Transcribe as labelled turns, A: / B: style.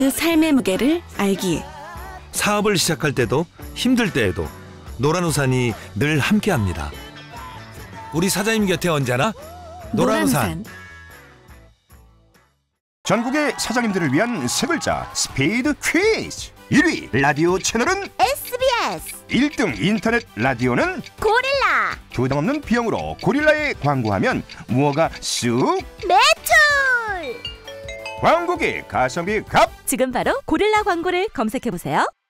A: 그 삶의 무게를 알기에.
B: 사업을 시작할 때도 힘들 때에도 노란우산이 늘 함께합니다. 우리 사장님 곁에 언제나 노란우산.
C: 전국의 사장님들을 위한 세 글자 스피드 퀴즈. 1위 라디오 채널은
D: SBS.
C: 1등 인터넷 라디오는
D: 고릴라.
C: 부담 없는 비용으로 고릴라에 광고하면 무허가 쑥
D: 매출.
C: 광고계 가성비 갑.
E: 지금 바로 고릴라 광고를 검색해보세요.